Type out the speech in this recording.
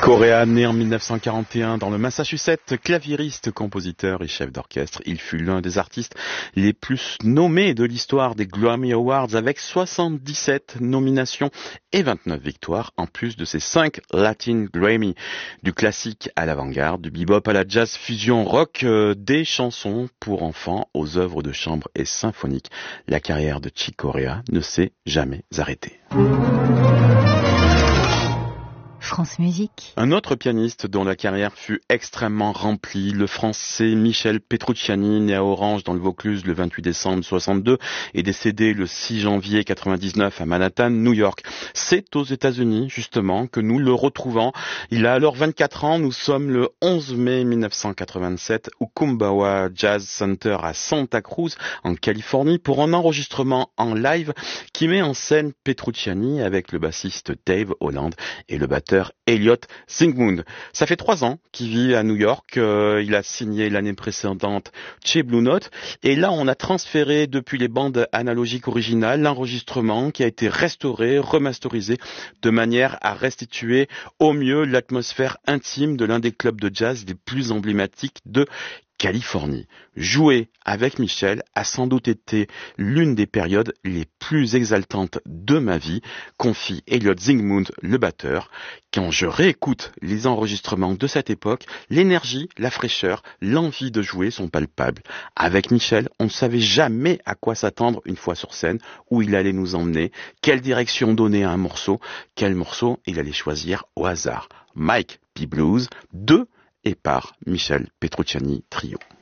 Corea, né en 1941 dans le Massachusetts, claviériste, compositeur et chef d'orchestre, il fut l'un des artistes les plus nommés de l'histoire des Grammy Awards avec 77 nominations et 29 victoires, en plus de ses 5 Latin Grammy. Du classique à l'avant-garde, du bebop à la jazz fusion rock, des chansons pour enfants aux œuvres de chambre et symphoniques. La carrière de Chick Corea ne s'est jamais arrêtée. France Musique. Un autre pianiste dont la carrière fut extrêmement remplie, le français Michel Petrucciani, né à Orange dans le Vaucluse le 28 décembre 62 et décédé le 6 janvier 99 à Manhattan, New York. C'est aux États-Unis justement que nous le retrouvons. Il a alors 24 ans, nous sommes le 11 mai 1987 au Kumbawa Jazz Center à Santa Cruz en Californie pour un enregistrement en live qui met en scène Petrucciani avec le bassiste Dave Holland et le batteur Elliot Zygmunt. Ça fait 3 ans qu'il vit à New York. Il a signé l'année précédente chez Blue Note. Et là, on a transféré depuis les bandes analogiques originales l'enregistrement qui a été restauré, remasterisé, de manière à restituer au mieux l'atmosphère intime de l'un des clubs de jazz les plus emblématiques de Californie. Jouer avec Michel a sans doute été l'une des périodes les plus exaltantes de ma vie, confie Elliot Zygmunt, le batteur. Quand je réécoute les enregistrements de cette époque, l'énergie, la fraîcheur, l'envie de jouer sont palpables. Avec Michel, on ne savait jamais à quoi s'attendre une fois sur scène, où il allait nous emmener, quelle direction donner à un morceau, quel morceau il allait choisir au hasard. Mike P. Blues, 2 et par Michel Petrucciani Trio.